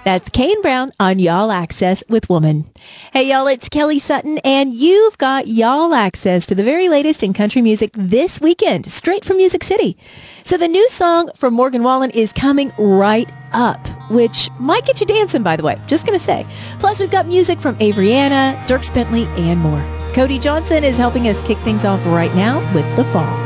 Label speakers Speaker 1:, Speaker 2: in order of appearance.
Speaker 1: That's Kane Brown on Y'all Access with Woman. Hey, y'all, it's Kelly Sutton, and you've got Y'all Access to the very latest in country music this weekend, straight from Music City. So the new song from Morgan Wallen is coming right up, which might get you dancing, by the way. Just going to say. Plus, we've got music from Avriana, Dierks Bentley, and more. Cody Johnson is helping us kick things off right now with The Fall.